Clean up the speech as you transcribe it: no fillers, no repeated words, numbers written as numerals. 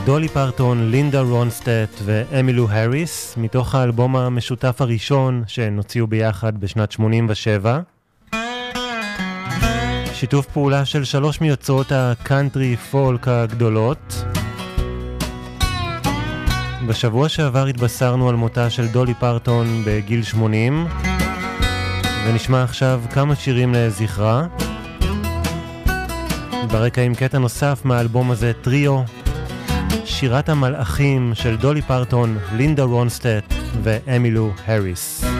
דולי פרטון, לינדה רונסטט ואמילו הריס, מתוך האלבום המשותף הראשון שהן הוציאו ביחד בשנת 87. שיתוף פעולה של 3 מיוצרות הקאנטרי פולק הגדולות. בשבוע שעבר התבשרנו על מותה של דולי פרטון בגיל 80, ונשמע עכשיו כמה שירים לזכרה. ברקע עם קטע נוסף מהאלבום הזה, טריו, שירת המלאכים של דולי פרטון, לינדה רונסטט ואמילו הריס.